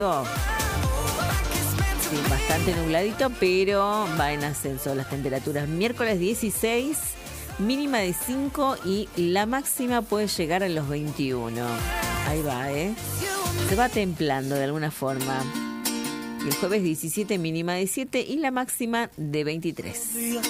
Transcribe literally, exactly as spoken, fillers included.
Sí, bastante nubladito, pero va en ascenso las temperaturas. Miércoles dieciséis, mínima de cinco y la máxima puede llegar a los veintiuno. Ahí va, ¿eh? Se va templando de alguna forma. Y el jueves diecisiete, mínima de siete y la máxima de veintitrés.